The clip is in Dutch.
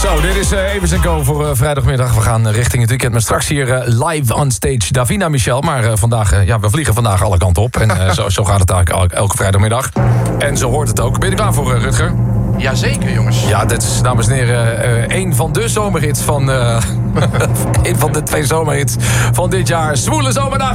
Zo, dit is Evers & Co voor vrijdagmiddag. We gaan richting het weekend met straks hier live on stage Davina Michel. Maar vandaag, we vliegen vandaag alle kanten op. En zo gaat het eigenlijk elke vrijdagmiddag. En zo hoort het ook. Ben je er klaar voor, Rutger? Jazeker, jongens. Ja, dit is, dames en heren, een van de zomerhits van... een van de 2 zomerhits van dit jaar. Zwoele zomerdag.